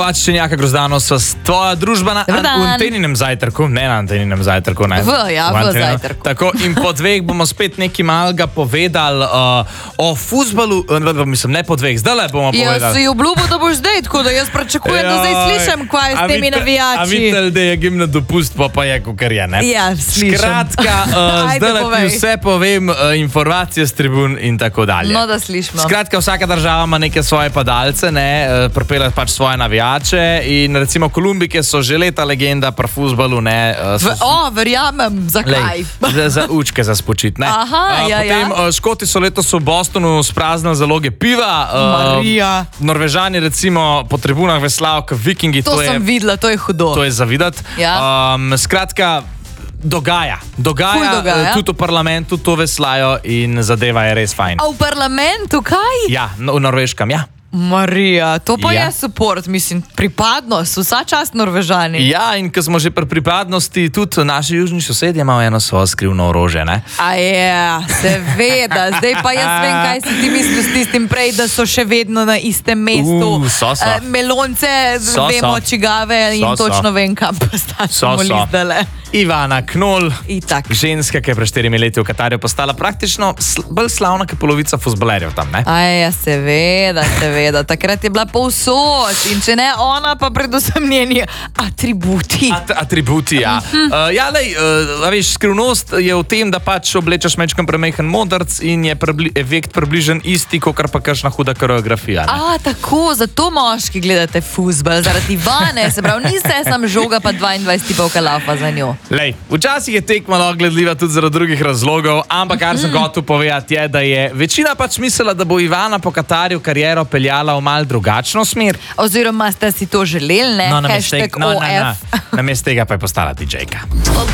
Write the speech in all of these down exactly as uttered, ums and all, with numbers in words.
Pač Čenjaka Grozdanos, tvoja družba na Anteninem zajtrku, ne na Anteninem zajtrku, ne. V, ja, v, v zajtrku. Tako, in po dveh bomo spet nekaj malega povedali uh, o fuzbalu, uh, mislim, ne po dveh, zdaj bomo povedali. Jaz si obljubil, da boš zdaj, tako da jaz pričakujem, da zdaj slišim, kaj je s temi navijači. A vidite, da je gim na dopust, pa pa je, kukar je, ne? Ja, slišim. Skratka, uh, zdaj ti vse povem, uh, informacije z tribun in tako dalje. No, da slišimo. Skratka, vsaka država ima neke svoje padalce, ne, uh, pripeljajo pač svoje navijače. In recimo Kolumbike so že leta legenda pri fuzbalu, ne. V, o, verjamem, zakaj? Lej, za, za učke, za spočit, ne. Aha, ja, potem, ja. Škoti so letos v Bostonu spraznili zaloge piva. Marija. Uh, Norvežani recimo po tribunah veslajo, kot vikingi. To, to sem je, videla, to je hudo. To je zavidati. Ja. Um, skratka, dogaja. Dogaja, dogaja. Tudi v parlamentu to veslajo in zadeva je res fajn. A v parlamentu, kaj? Ja, v Norveškem, ja. Marija, to pa ja. je support, mislim, pripadnost, vsa čast Norvežani. Ja, in ko smo že pri pripadnosti, tudi naši južni sosedje imajo eno svojo skrivno orožje, ne? A je, seveda, zdaj pa jaz vem, kaj si ti mislil s tistim prej, da so še vedno na istem mestu. Uh, so, so. E, melonce, so, vemo, so. čigave in so, točno so. vem, kam postačemo lizdale. Ivana Knoll, Itak. ženska, ki je pred štirimi leti v Katarju postala praktično sl bolj slavna, kot polovica fuzbalerjev tam, ne? A je, seveda, seveda. Takrat je bila povsod in če ne ona, pa predvsem njeni atributi. At atributi, ja. Uh, ja, lej, uh, veš, skrivnost je v tem, da pač oblečeš mečkam premehen modrc in je prebli efekt približen isti, kot pa kakšna huda koreografija. Ne? A, tako, zato moški gledate fuzbal, zaradi Ivane, se pravi, niste sam žoga pa dvaindvajset tipov kalafa za njo. Lej, včasih je tekma lahko gledljiva tudi zaradi drugih razlogov, ampak kar sem hotel povedati je, da je večina pač mislila, da bo Ivana po Katarju kariero peljala v mal drugačno smer. Oziroma ste si to želeli, ne? No, Hashtag no, O F. no, no. Namesto tega pa je postala D J-ka.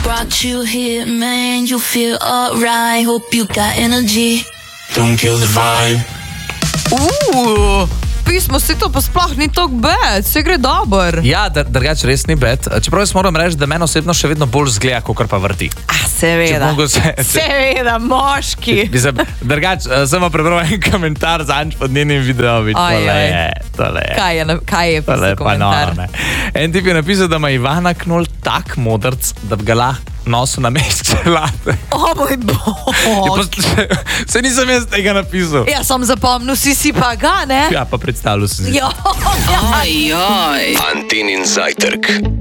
Uuu, pismo si to pa sploh ni tok bad, se gre dober. Ja, dr drugač res ni bad. Čeprav jaz moram reči, da meni osebno še vedno bolj zgleda, kakor pa vrti. A, seveda. Se, se, seveda, moški. Drugač, sem prebral en komentar zanj pod njenim videom. Tole je, tole je. Kaj je, kaj je pisal komentar? No, no, en tip je napisal, da ima Ivana Knoll tak modrc, da bi ga lahko nosil na mesto čelade. O moj bog. Se nisem jaz tega napisal. Ja, sem zapomnil, si si pa ga, ne? Ja, pa predstavljal sem si. Jo, ja. Antenin zajtrk.